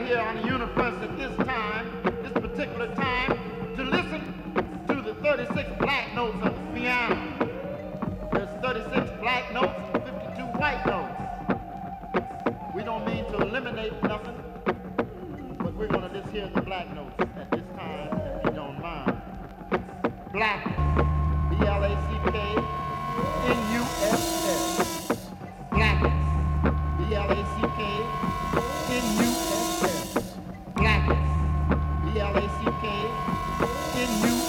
here on the universe at this time, this particular time, to listen to the 36 black notes of the piano. There's 36 black notes and 52 white notes. We don't mean to eliminate nothing, but we're going to just hear the black notes at this time, if you don't mind. Black, B-L-A-C-K, N-U-S.